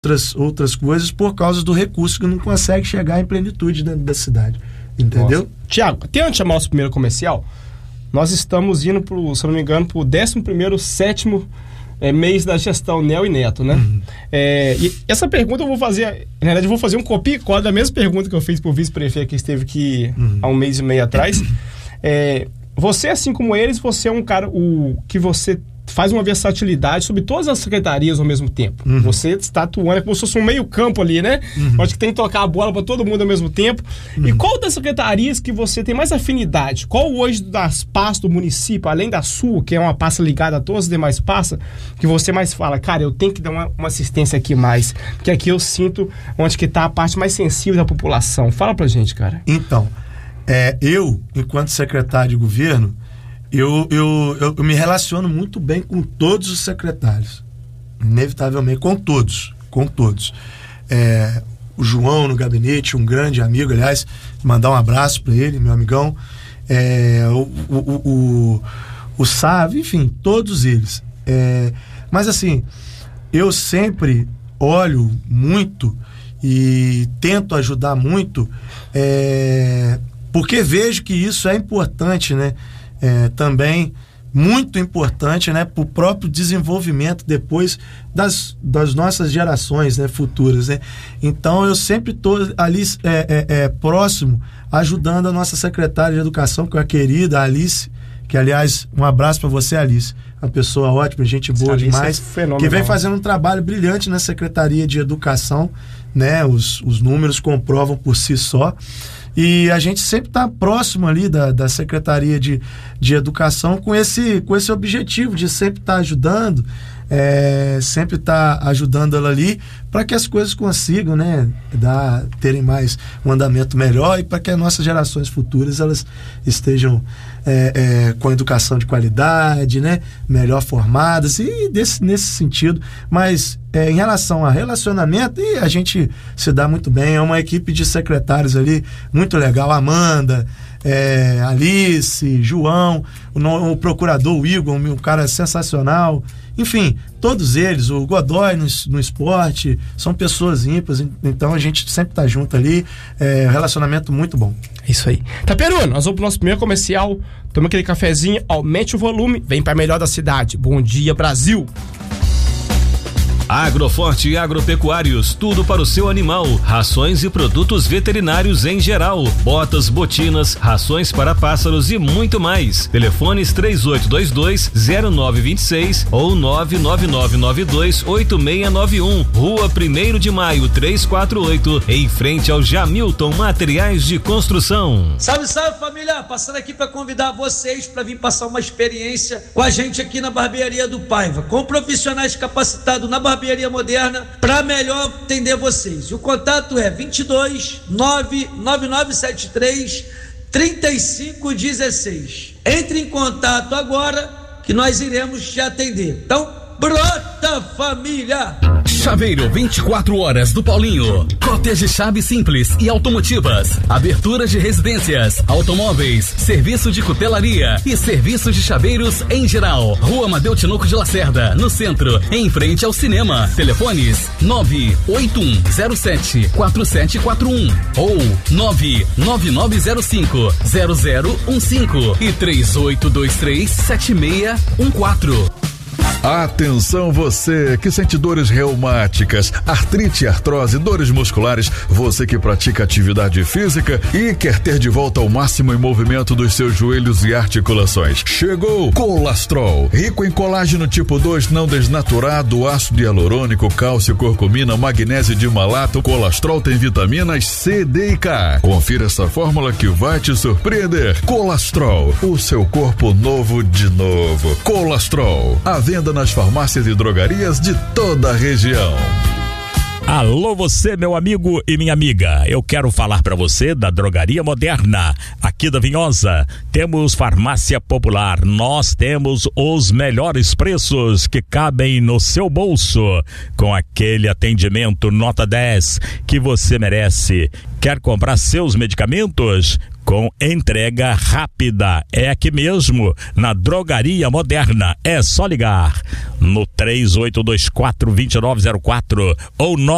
outras coisas por causa do recurso que não consegue chegar em plenitude dentro da cidade. Entendeu? Tiago, até antes de chamar o nosso primeiro comercial, nós estamos indo se não me engano, pro 11º, 7º mês da gestão Nel e Neto, né? E essa pergunta eu vou fazer, na verdade eu vou fazer um copia e cola da mesma pergunta que eu fiz pro vice-prefeito que esteve aqui há um mês e meio atrás. Você, assim como eles, você é um cara que você faz uma versatilidade sobre todas as secretarias ao mesmo tempo. Você está atuando, é como se fosse um meio campo ali, né? Acho que tem que tocar a bola para todo mundo ao mesmo tempo. E qual das secretarias que você tem mais afinidade? Qual hoje das pastas do município, além da sua, que é uma pasta ligada a todas as demais pastas, que você mais fala, cara, eu tenho que dar uma assistência aqui mais, porque aqui eu sinto onde que está a parte mais sensível da população. Fala pra gente, cara. Então, eu, enquanto secretário de governo, eu me relaciono muito bem com todos os secretários, inevitavelmente, com todos. O João no gabinete, um grande amigo, aliás, mandar um abraço para ele, meu amigão, o Sávio, enfim, todos eles. Mas assim, eu sempre olho muito e tento ajudar muito, porque vejo que isso é importante, né? Também muito importante, né, para o próprio desenvolvimento depois das nossas gerações, né, futuras, né? Então eu sempre estou ali próximo, ajudando a nossa secretária de Educação, que é a querida Alice, que aliás, um abraço para você, Alice, uma pessoa ótima, gente boa demais, que vem fazendo um trabalho brilhante na Secretaria de Educação, né? Os números comprovam por si só. E a gente sempre está próximo ali da Secretaria de Educação com esse objetivo de sempre estar ajudando, sempre estar ajudando ela ali para que as coisas consigam, né, terem mais um andamento melhor e para que as nossas gerações futuras elas estejam com educação de qualidade, né, melhor formadas e nesse sentido. Mas em relação a relacionamento, e a gente se dá muito bem, é uma equipe de secretários ali muito legal, Amanda, Alice, João, o procurador, o Igor, um cara sensacional, enfim, todos eles, o Godoy no esporte, são pessoas ímpares, então a gente sempre tá junto ali, relacionamento muito bom. Isso aí. Taperu, nós vamos pro nosso primeiro comercial, toma aquele cafezinho, aumente o volume, vem pra melhor da cidade. Bom dia, Brasil! Agroforte Agropecuários, tudo para o seu animal, rações e produtos veterinários em geral, botas, botinas, rações para pássaros e muito mais. Telefones 3822-0926 ou 99992-8691, Rua 1º de Maio 348, em frente ao Jamilton Materiais de Construção. Salve, salve, família, passando aqui para convidar vocês para vir passar uma experiência com a gente aqui na Barbearia do Paiva, com profissionais capacitados na barbearia moderna para melhor atender vocês. E o contato é 22 99973 3516. Entre em contato agora que nós iremos te atender. Então, brota, família! Chaveiro 24 horas do Paulinho. Cotas de chaves simples e automotivas. Aberturas de residências, automóveis, serviço de cutelaria e serviço de chaveiros em geral. Rua Amadeu Tinoco de Lacerda, no centro, em frente ao cinema. Telefones 981074741 ou 999050015 e 38237614. Atenção você que sente dores reumáticas, artrite, artrose, dores musculares, você que pratica atividade física e quer ter de volta ao máximo em movimento dos seus joelhos e articulações. Chegou Colastrol, rico em colágeno tipo 2 não desnaturado, ácido hialurônico, cálcio, curcumina, magnésio de malato. Colastrol tem vitaminas C, D e K. Confira essa fórmula que vai te surpreender. Colastrol, o seu corpo novo de novo. Colastrol, a venda nas farmácias e drogarias de toda a região. Alô você, meu amigo e minha amiga, eu quero falar para você da Drogaria Moderna, aqui da Vinhosa. Temos farmácia popular, nós temos os melhores preços que cabem no seu bolso, com aquele atendimento nota 10 que você merece. Quer comprar seus medicamentos? Com entrega rápida, é aqui mesmo, na Drogaria Moderna. É só ligar no 3824-2904 ou